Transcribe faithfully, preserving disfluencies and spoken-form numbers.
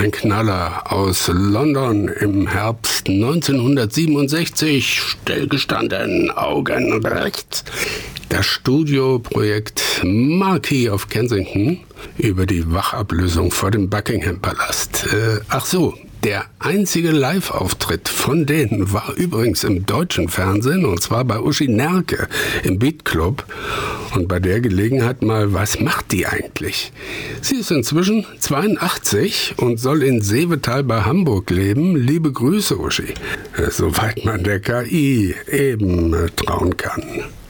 ein Knaller aus London im Herbst neunzehnhundertsiebenundsechzig, stillgestanden, Augen rechts. Das Studioprojekt Marquis of Kensington über die Wachablösung vor dem Buckingham-Palast. Äh, ach so, der einzige Live-Auftritt von denen war übrigens im deutschen Fernsehen, und zwar bei Uschi Nerke im Beat Club. Und bei der Gelegenheit mal, was macht die eigentlich? Sie ist inzwischen zweiundachtzig und soll in Seevetal bei Hamburg leben. Liebe Grüße, Uschi. Soweit man der K I eben trauen kann.